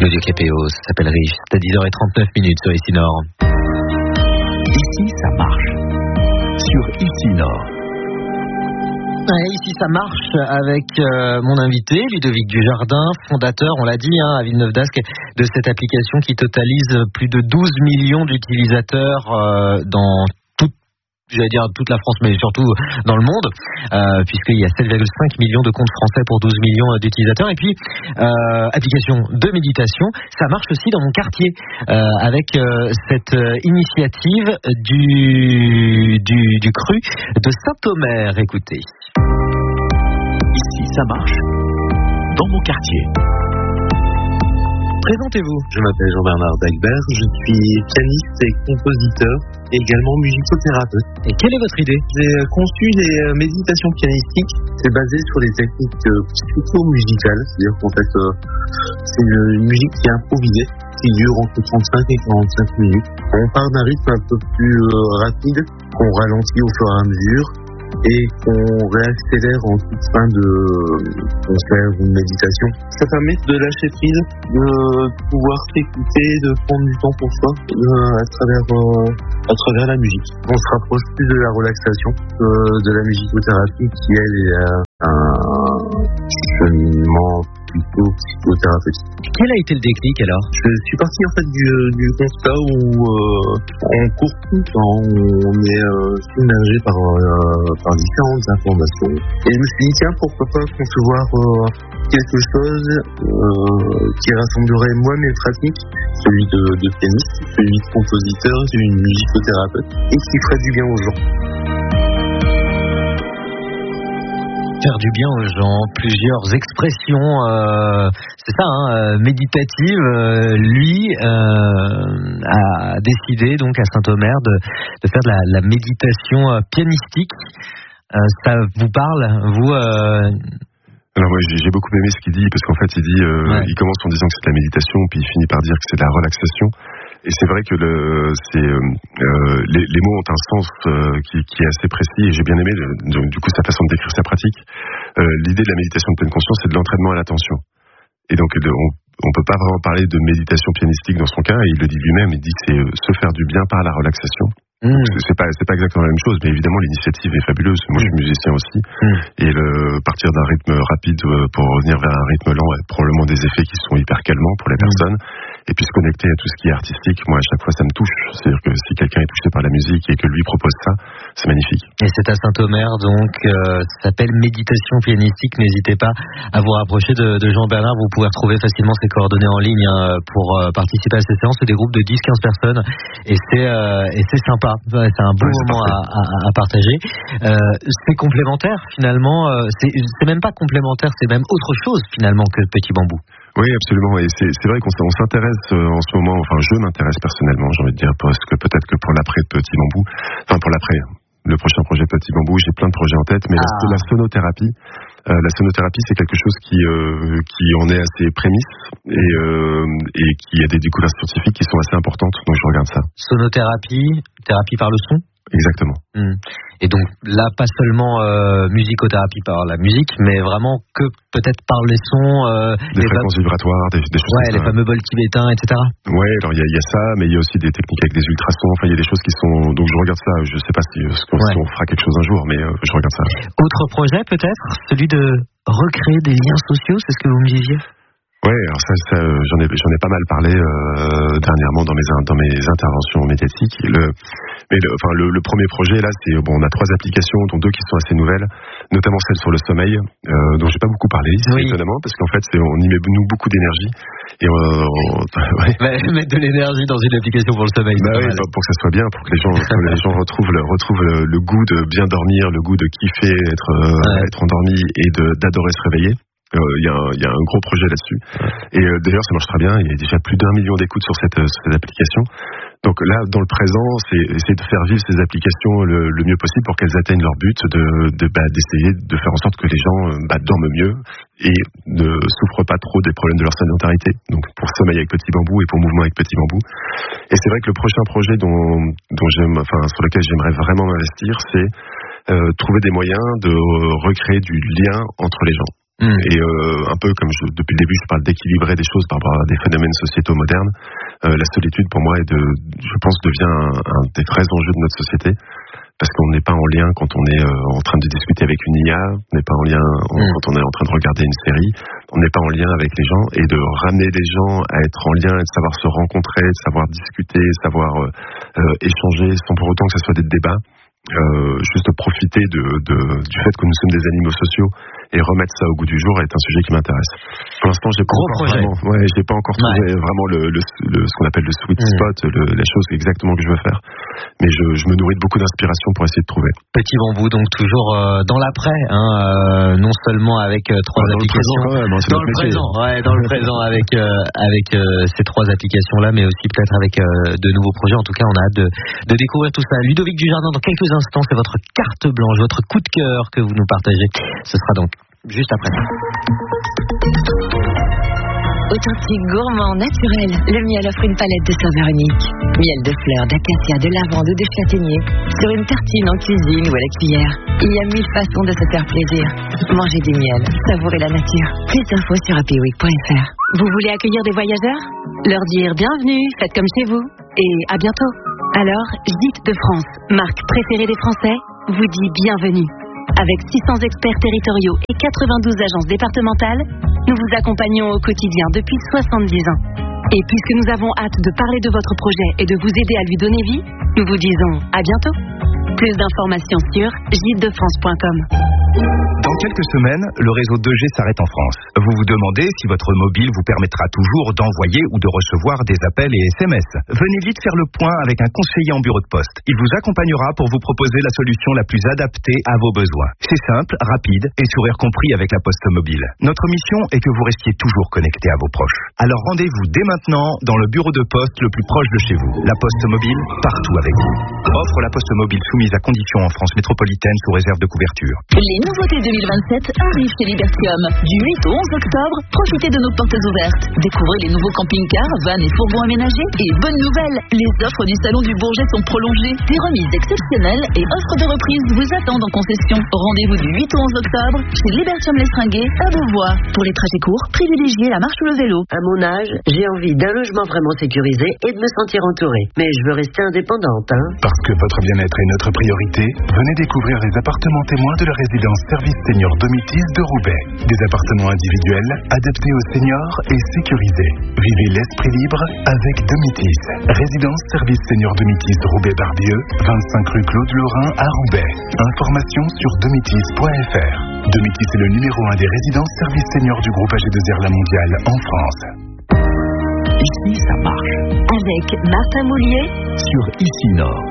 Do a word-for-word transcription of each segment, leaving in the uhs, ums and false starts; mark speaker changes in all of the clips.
Speaker 1: Claudio Capéo, ça s'appelle Riche. C'est à dix heures trente-neuf minutes sur Ici Nord.
Speaker 2: Ici, ça marche. Sur Ici Nord.
Speaker 1: Ouais, ici ça marche avec euh, mon invité Ludovic Dujardin, fondateur, on l'a dit, hein, à Villeneuve-d'Ascq, de cette application qui totalise plus de douze millions d'utilisateurs euh, dans toute, j'allais dire toute la France, mais surtout dans le monde, euh, puisqu'il y a sept virgule cinq millions de comptes français pour douze millions d'utilisateurs. Et puis, euh, application de méditation, ça marche aussi dans mon quartier, euh, avec euh, cette euh, initiative du, du, du cru de Saint-Omer. Écoutez.
Speaker 2: Ici, ça marche. Dans mon quartier.
Speaker 1: Présentez-vous.
Speaker 3: Je m'appelle Jean-Bernard Dagbert, je suis pianiste et compositeur, et également musicothérapeute.
Speaker 1: Et quelle est votre idée?
Speaker 3: J'ai conçu des méditations pianistiques. C'est basé sur des techniques psycho-musicales, c'est-à-dire qu'en fait, c'est une musique qui est improvisée, qui dure entre trente-cinq et quarante-cinq minutes. On part d'un rythme un peu plus rapide, qu'on ralentit au fur et à mesure, et qu'on réaccélère en toute fin de concert ou de méditation. Ça permet de lâcher prise, de pouvoir s'écouter, de prendre du temps pour soi euh, à travers euh, à travers la musique. On se rapproche plus de la relaxation que de la musicothérapie qui elle est euh, un cheminement plutôt psychothérapeutique.
Speaker 1: Quel a été le déclic alors?
Speaker 3: Je suis parti en fait du, du constat où euh, on court tout le temps, on est euh, submergé par, euh, par différentes informations. Et je me suis dit tiens, pourquoi pas concevoir euh, quelque chose euh, qui rassemblerait moi mes pratiques, celui de, de pianiste, celui de compositeur, celui de musicothérapeute, et qui ferait du bien aux gens.
Speaker 1: Faire du bien aux gens, plusieurs expressions, euh, c'est ça, hein, méditatives. Euh, lui euh, a décidé donc à Saint-Omer de, de faire de la, la méditation pianistique. Euh, ça vous parle, vous euh...
Speaker 4: Alors moi j'ai beaucoup aimé ce qu'il dit, parce qu'en fait il dit, euh, ouais. il commence en disant que c'est de la méditation, puis il finit par dire que c'est de la relaxation. Et c'est vrai que le, c'est, euh, les, les mots ont un sens euh, qui, qui est assez précis, et j'ai bien aimé de, de, du coup sa façon de décrire sa pratique. Euh, l'idée de la méditation de pleine conscience, c'est de l'entraînement à l'attention. Et donc de, on, on peut pas vraiment parler de méditation pianistique dans son cas, et il le dit lui-même, il dit que c'est se faire du bien par la relaxation. Mmh. C'est, c'est pas c'est pas exactement la même chose, mais évidemment l'initiative est fabuleuse. Moi je suis musicien aussi, mmh. et le partir d'un rythme rapide pour revenir vers un rythme lent a probablement des effets qui sont hyper calmants pour les mmh. personnes. Et puis se connecter à tout ce qui est artistique, moi à chaque fois ça me touche. C'est-à-dire que si quelqu'un est touché par la musique et que lui propose ça, c'est magnifique.
Speaker 1: Et c'est à Saint-Omer, donc euh, ça s'appelle méditation pianistique. N'hésitez pas à vous rapprocher de, de Jean-Bernard. Vous pouvez retrouver facilement ses coordonnées en ligne hein, pour euh, participer à ces séances. C'est des groupes de dix à quinze personnes et c'est, euh, et c'est sympa. C'est un bon ouais, moment à, à, à partager. Euh, c'est complémentaire finalement. Euh, c'est, c'est même pas complémentaire, c'est même autre chose finalement que Petit Bambou.
Speaker 4: Oui, absolument. Et c'est, c'est vrai qu'on on s'intéresse euh, en ce moment, enfin je m'intéresse personnellement, j'ai envie de dire, parce que peut-être que pour l'après Petit Bambou, enfin pour l'après, le prochain projet Petit Bambou, j'ai plein de projets en tête, mais ah. la, la sonothérapie, euh, la sonothérapie c'est quelque chose qui, euh, qui en est assez prémisse et, euh, et qui a des découvertes scientifiques qui sont assez importantes, donc je regarde ça.
Speaker 1: Sonothérapie, thérapie par le son?
Speaker 4: Exactement.
Speaker 1: Mmh. Et donc là, pas seulement euh, musicothérapie par la musique, mais vraiment que peut-être par les sons, euh,
Speaker 4: des fréquences fam- vibratoires, des, des choses
Speaker 1: ouais,
Speaker 4: comme
Speaker 1: les
Speaker 4: ça.
Speaker 1: fameux bols tibétains, et cetera.
Speaker 4: Ouais, alors il y, y a ça, mais il y a aussi des techniques avec des ultrasons. Enfin, il y a des choses qui sont. Donc je regarde ça. Je sais pas si, si, on, ouais. si on fera quelque chose un jour, mais euh, je regarde ça.
Speaker 1: Autre projet peut-être, celui de recréer des liens sociaux, c'est ce que vous me disiez.
Speaker 4: Ouais, alors ça, ça j'en ai j'en ai pas mal parlé euh, dernièrement dans mes dans mes interventions médiatiques. Le, mais le, enfin le, le premier projet là, c'est bon, on a trois applications, dont deux qui sont assez nouvelles, notamment celle sur le sommeil, euh, dont j'ai pas beaucoup parlé ici, oui. étonnamment, parce qu'en fait, c'est, on y met nous beaucoup d'énergie et on, on ouais.
Speaker 1: bah, mettre de l'énergie dans une application pour le sommeil,
Speaker 4: bah oui, pour que ça soit bien, pour que les gens que les gens retrouvent le, retrouvent le, le goût de bien dormir, le goût de kiffer, être euh, ouais. être endormi et de d'adorer se réveiller. Il euh, y, y a un gros projet là-dessus. Et euh, d'ailleurs, ça marche très bien. Il y a déjà plus d'un million d'écoutes sur cette, sur cette application. Donc là, dans le présent, c'est essayer de faire vivre ces applications le, le mieux possible pour qu'elles atteignent leur but, de, de bah, d'essayer de faire en sorte que les gens bah, dorment mieux et ne souffrent pas trop des problèmes de leur sédentarité. Donc pour sommeil avec Petit Bambou et pour mouvement avec Petit Bambou. Et c'est vrai que le prochain projet dont, dont j'aime, enfin sur lequel j'aimerais vraiment m'investir, c'est euh, trouver des moyens de recréer du lien entre les gens. Mmh. Et euh, un peu comme je, depuis le début, je parle d'équilibrer des choses par rapport à des phénomènes sociétaux modernes. Euh, la solitude, pour moi, est de, je pense, devient un, un des vrais enjeux de notre société. Parce qu'on n'est pas en lien quand on est euh, en train de discuter avec une I A, on n'est pas en lien en, mmh. quand on est en train de regarder une série, on n'est pas en lien avec les gens, et de ramener les gens à être en lien, et de savoir se rencontrer, de savoir discuter, savoir euh, euh, échanger, sans pour autant que ce soit des débats, euh, juste profiter de, de, du fait que nous sommes des animaux sociaux et remettre ça au goût du jour est un sujet qui m'intéresse. Pour l'instant, j'ai pas encore vraiment, ouais, j'ai pas encore trouvé ouais. vraiment le, le, le, ce qu'on appelle le sweet spot, mmh. le, la chose exactement que je veux faire. Mais je, je me nourris de beaucoup d'inspiration pour essayer de trouver.
Speaker 1: Petit Bambou, donc toujours euh, dans l'après, hein, euh, non seulement avec euh, trois
Speaker 4: dans
Speaker 1: applications.
Speaker 4: Le présent, quand même, hein,
Speaker 1: dans le métier. présent, ouais, dans le présent avec euh, avec euh, ces trois applications-là, mais aussi peut-être avec euh, de nouveaux projets. En tout cas, on a hâte de, de découvrir tout ça. Ludovic Dujardin, dans quelques instants, c'est votre carte blanche, votre coup de cœur que vous nous partagez. Ce sera donc juste après.
Speaker 5: Authentique, gourmand, naturel, le miel offre une palette de saveurs uniques. Miel de fleurs, d'acacia, de lavande ou de châtaignier. Sur une tartine en cuisine ou à la cuillère. Il y a mille façons de se faire plaisir. Mangez du miel, savourez la nature. Plus d'infos sur happy week point f r. Vous voulez accueillir des voyageurs? Leur dire bienvenue, faites comme chez vous. Et à bientôt. Alors, Gîtes de France, marque préférée des Français, vous dit bienvenue. Avec six cents experts territoriaux et quatre-vingt-douze agences départementales, nous vous accompagnons au quotidien depuis soixante-dix ans. Et puisque nous avons hâte de parler de votre projet et de vous aider à lui donner vie, nous vous disons à bientôt. Plus d'informations sur gîtes de france point com.
Speaker 6: Dans quelques semaines, le réseau deux G s'arrête en France. Vous vous demandez si votre mobile vous permettra toujours d'envoyer ou de recevoir des appels et S M S. Venez vite faire le point avec un conseiller en bureau de poste. Il vous accompagnera pour vous proposer la solution la plus adaptée à vos besoins. C'est simple, rapide et sourire compris avec la poste mobile. Notre mission est que vous restiez toujours connecté à vos proches. Alors rendez-vous dès maintenant dans le bureau de poste le plus proche de chez vous. La poste mobile, partout avec vous. Offre la poste mobile soumise à conditions en France métropolitaine sous réserve de couverture.
Speaker 7: Les nouveautés deux mille vingt-sept arrivent chez Libertium. Du huit au onze octobre, profitez de nos portes ouvertes. Découvrez les nouveaux camping-cars, vannes et fourgons aménagés. Et bonne nouvelle, les offres du Salon du Bourget sont prolongées. Des remises exceptionnelles et offres de reprise vous attendent en concession. Rendez-vous du huit au onze octobre chez Libertium l'Estringuet à Beauvois. Pour les trajets courts, privilégiez la marche ou le vélo.
Speaker 8: À mon âge, j'ai envie d'un logement vraiment sécurisé et de me sentir entourée. Mais je veux rester indépendante, hein.
Speaker 9: Parce que votre bien-être est notre priorité, venez découvrir les appartements témoins de la résidence Service Senior Domitis de Roubaix. Des appartements individuels, adaptés aux seniors et sécurisés. Vivez l'esprit libre avec Domitis. Résidence Service Senior Domitis Roubaix-Barbieux, vingt-cinq rue Claude Lorrain à Roubaix. Informations sur domitis point f r. Domitis est le numéro un des résidences services seniors du groupe A G deux R La Mondiale en France.
Speaker 2: Ici, ça marche.
Speaker 5: Avec Martin Moulier
Speaker 2: sur Ici Nord.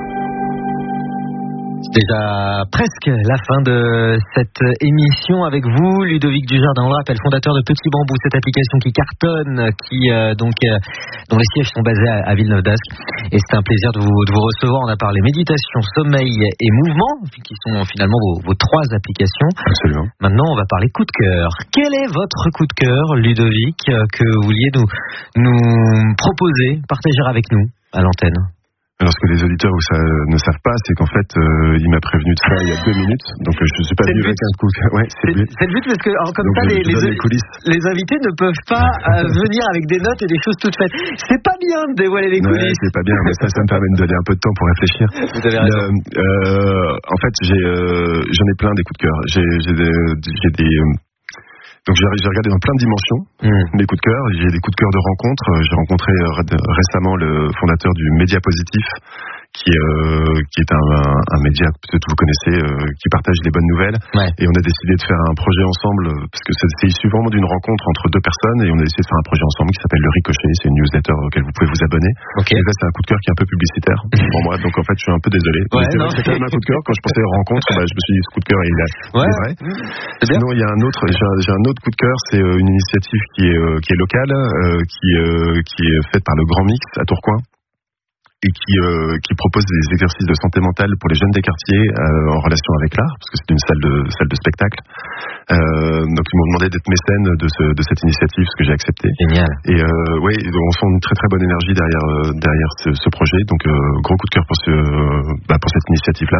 Speaker 1: C'est déjà presque la fin de cette émission avec vous, Ludovic Dujardin. On le rappelle, fondateur de Petit Bambou, cette application qui cartonne, qui euh, donc euh, dont les sièges sont basés à, à Villeneuve-d'Ascq. Et c'est un plaisir de vous, de vous recevoir. On a parlé méditation, sommeil et mouvement, qui sont finalement vos, vos trois applications.
Speaker 4: Absolument.
Speaker 1: Maintenant, on va parler coup de cœur. Quel est votre coup de cœur, Ludovic, que vous vouliez nous, nous proposer, partager avec nous à l'antenne?
Speaker 4: Alors, ce que les auditeurs vous, ça, ne savent pas, c'est qu'en fait, euh, il m'a prévenu de ça il y a deux minutes. Donc, euh, je ne suis pas venu avec un coup. Ouais, c'est le but.
Speaker 1: C'est le but parce que, alors, comme
Speaker 4: donc,
Speaker 1: ça, les, les,
Speaker 4: les,
Speaker 1: les invités ne peuvent pas euh, venir avec des notes et des choses toutes faites. C'est pas bien de dévoiler les coulisses.
Speaker 4: Ouais, c'est pas bien, mais ça, ça me permet de donner un peu de temps pour réfléchir.
Speaker 1: Vous avez raison.
Speaker 4: Euh, euh, en fait, j'ai, euh, j'en ai plein des coups de cœur. J'ai, j'ai des, j'ai des euh, Donc j'ai, j'ai regardé dans plein de dimensions mmh. mes coups de cœur. J'ai des coups de cœur de rencontres. J'ai rencontré euh, récemment le fondateur du Média Positif, qui, euh, qui est un, un, un média que peut-être vous connaissez, euh, qui partage les bonnes nouvelles. Ouais. Et on a décidé de faire un projet ensemble, parce que c'est, c'est issu vraiment d'une rencontre entre deux personnes, et on a décidé de faire un projet ensemble qui s'appelle Le Ricochet. C'est une newsletter auquel vous pouvez vous abonner. Okay. Et là, c'est un coup de cœur qui est un peu publicitaire pour moi, donc en fait, je suis un peu désolé.
Speaker 1: Ouais,
Speaker 4: c'est,
Speaker 1: non,
Speaker 4: c'est quand même un coup de cœur. Quand je pensais aux rencontres, bah, je me suis dit, ce coup de cœur, il, a, ouais. il est vrai. C'est Sinon, il y a un autre, j'ai un, j'ai un autre coup de cœur, c'est une initiative qui est, euh, qui est locale, euh, qui, euh, qui est faite par le Grand Mix à Tourcoing, et qui, euh, qui propose des exercices de santé mentale pour les jeunes des quartiers euh, en relation avec l'art, parce que c'est une salle de, salle de spectacle. Euh, donc ils m'ont demandé d'être mécène de, ce, de cette initiative, ce que j'ai accepté.
Speaker 1: Génial.
Speaker 4: Et euh, oui, on sent une très très bonne énergie derrière, euh, derrière ce, ce projet, donc euh, gros coup de cœur pour, ce, euh, bah, pour cette initiative-là.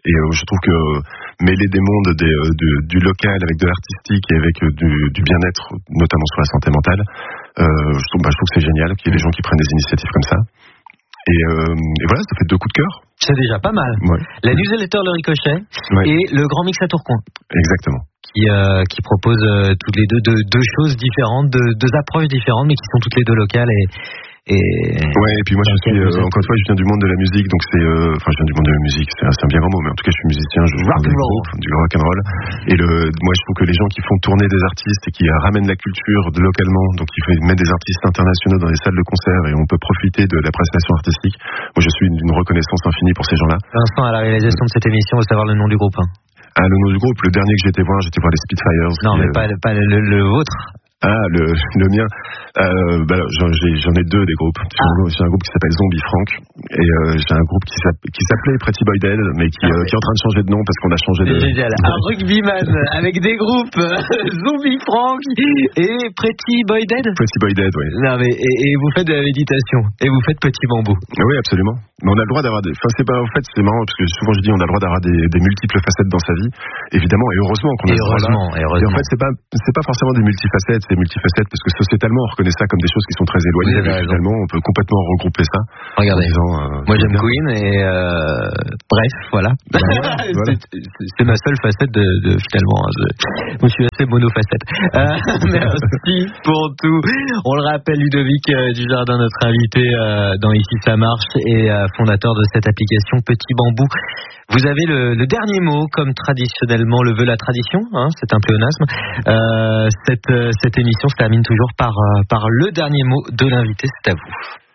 Speaker 4: Et euh, je trouve que euh, mêler des mondes des, euh, de, du local avec de l'artistique et avec euh, du, du bien-être, notamment sur la santé mentale, euh, je, trouve, bah, je trouve que c'est génial qu'il y ait des gens qui prennent des initiatives comme ça. Et, euh, et voilà, ça fait deux coups de cœur.
Speaker 1: C'est déjà pas mal.
Speaker 4: Ouais.
Speaker 1: La newsletter Le Ricochet ouais. et le Grand Mix à Tourcoing.
Speaker 4: Exactement.
Speaker 1: Qui, euh, qui propose euh, toutes les deux deux, deux choses différentes, deux, deux approches différentes, mais qui sont toutes les deux locales et Et
Speaker 4: ouais, et puis moi je suis euh, encore une fois je viens du monde de la musique, donc c'est euh, enfin je viens du monde de la musique, c'est un, c'est un bien grand mot, mais en tout cas je suis musicien, je joue des groupes, du rock and roll, et le moi je trouve que les gens qui font tourner des artistes et qui ramènent la culture de localement, donc qui mettent des artistes internationaux dans les salles de concert et on peut profiter de la prestation artistique, moi je suis d'une reconnaissance infinie pour ces gens-là.
Speaker 1: Vincent, à la réalisation de cette émission, on veut savoir le nom du groupe. Hein.
Speaker 4: Ah, le nom du groupe, le dernier que j'étais voir, j'étais voir les Spitfires.
Speaker 1: Non, mais euh... pas, pas le, le vôtre.
Speaker 4: Ah, le, le mien. Euh, bah, j'en, j'ai, j'en ai deux des groupes. J'ai, ah. un, j'ai un groupe qui s'appelle Zombie Frank et euh, j'ai un groupe qui, qui s'appelait Pretty Boy Dead, mais qui, ah, euh, qui est en train de changer de nom parce qu'on a changé de.
Speaker 1: Génial. Un rugbyman avec des groupes Zombie Frank et Pretty Boy Dead.
Speaker 4: Pretty Boy Dead, oui.
Speaker 1: Non mais et, et vous faites de la méditation et vous faites Petit Bambou.
Speaker 4: Oui, absolument. Mais on a le droit d'avoir des. Enfin, c'est pas. En fait, c'est marrant parce que souvent je dis on a le droit d'avoir des, des multiples facettes dans sa vie, évidemment, et heureusement qu'on a
Speaker 1: et
Speaker 4: ce
Speaker 1: heureusement,
Speaker 4: droit-là.
Speaker 1: Et heureusement.
Speaker 4: Et en fait, c'est pas, c'est pas forcément des multifacettes, c'est multifacettes parce que sociétalement on reconnaît ça comme des choses qui sont très éloignées. Mais finalement, on peut complètement regrouper ça.
Speaker 1: Regardez.
Speaker 4: Disant, euh,
Speaker 1: moi j'aime bien. Queen et euh, bref, voilà.
Speaker 4: Bah, ouais, voilà.
Speaker 1: c'est, c'est, c'est ma seule facette de, de finalement. Je, moi, je suis assez monofacette. Euh, merci pour tout. On le rappelle, Ludovic euh, Dujardin, notre invité euh, dans Ici ça marche et euh, fondateur de cette application Petit Bambou. Vous avez le, le dernier mot, comme traditionnellement le veut la tradition, hein, c'est un pléonasme. Euh, cette, cette émission se termine toujours par, par le dernier mot de l'invité, c'est à vous.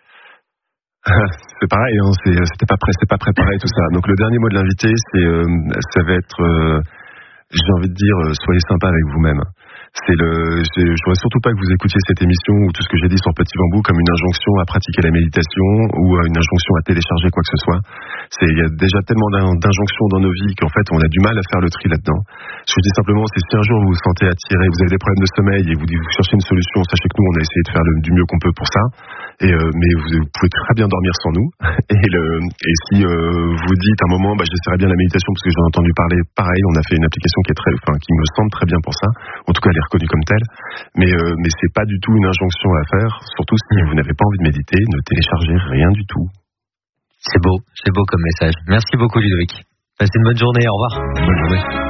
Speaker 4: C'est pareil, hein, c'est, c'était pas prêt, c'est pas préparé tout ça. Donc le dernier mot de l'invité, c'est, euh, ça va être, euh, j'ai envie de dire, euh, soyez sympa avec vous-même. C'est le, je, je voudrais surtout pas que vous écoutiez cette émission ou tout ce que j'ai dit sur Petit Bambou comme une injonction à pratiquer la méditation ou une injonction à télécharger quoi que ce soit. C'est, il y a déjà tellement d'injonctions dans nos vies qu'en fait on a du mal à faire le tri là-dedans. Ce que je dis simplement, c'est si un jour vous vous sentez attiré, vous avez des problèmes de sommeil et vous, vous cherchez une solution, sachez que nous on a essayé de faire le, du mieux qu'on peut pour ça. Et euh, mais vous, vous pouvez très bien dormir sans nous. Et, le, et si euh, vous dites à un moment, bah, j'essaierai bien la méditation parce que j'en ai entendu parler. Pareil, on a fait une application qui est très, enfin, qui me semble très bien pour ça. En tout cas, elle est reconnue comme telle. Mais euh, mais c'est pas du tout une injonction à faire. Surtout si vous n'avez pas envie de méditer, ne téléchargez rien du tout.
Speaker 1: C'est beau, c'est beau comme message. Merci beaucoup, Ludovic. Passez une bonne journée. Au revoir.
Speaker 4: Bonne journée.